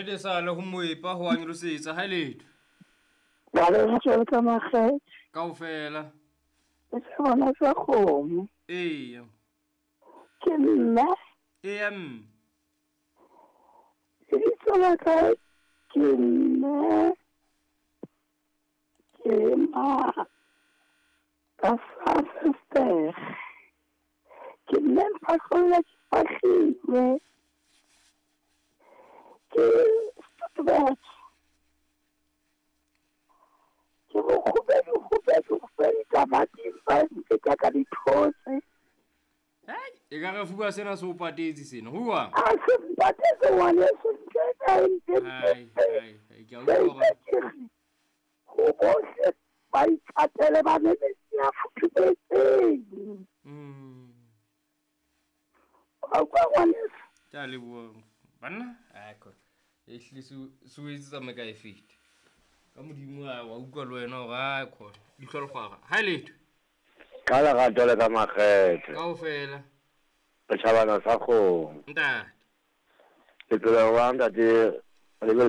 Nnete sa le ho moepa ho a nyolosetsa ha letho. Ba le jwalo ka makgethe. Kaofela. E se bona sa kgomo. Eya. Ke nna. Eya. E ditsola ka ke nna. Ke ma. Ka fa sister. Ke nna mphakolla ke fahlile. Ke stutbert. Ke go khupedi tamati fa ntse ka dithotse. E ka re fuwa sena se o patetse sena. Hua. A se patetse ngwane se ntse Hai, ke a utlwa. Go bohle ba ikatele ba ne metsi a futhumetseng. Wa kwa ngwane. Ta le bua. Banna? Ko. E hle se o etsetsa me ka e fete. Ka modimo wa utlwa le wena hore ha khona. Di hlwa le kgwara. Ha letho. Ka la ga tole ka makgethe. Kaofela. Setjhabana sa kgomo. Ntate. Ke tsela wa ntate